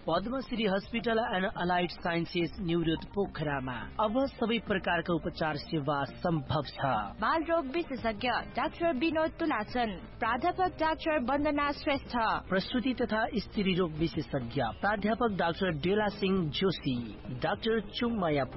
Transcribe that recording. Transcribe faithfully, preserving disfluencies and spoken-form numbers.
Padmashri hospital and allied sciences New Road पोखरामा अब सबै प्रकारको उपचार सेवा सम्भव छ। बाल रोग विशेषज्ञ डाक्टर विनोद तुलाचन, प्राध्यापक डाक्टर वन्दना श्रेष्ठ, प्रस्तुति तथा स्त्री रोग विशेषज्ञ प्राध्यापक डाक्टर डेला सिंह जोशी, डाक्टर चुङमाया